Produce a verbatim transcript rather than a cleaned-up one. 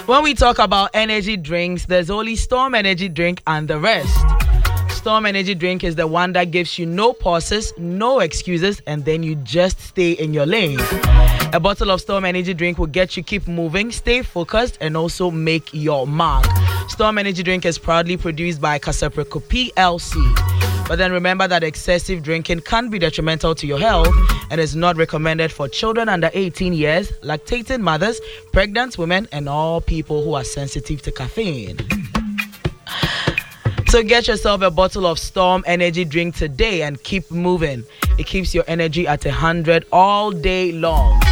When we talk about energy drinks, there's only Storm Energy Drink and the rest. Storm Energy Drink is the one that gives you no pauses, no excuses, and then you just stay in your lane. A bottle of Storm Energy Drink will get you keep moving, stay focused, and also make your mark. Storm Energy Drink is proudly produced by Casapreco P L C. But then remember that excessive drinking can be detrimental to your health and is not recommended for children under eighteen years, lactating mothers, pregnant women, and all people who are sensitive to caffeine. So get yourself a bottle of Storm Energy Drink today and keep moving. It keeps your energy at one hundred all day long.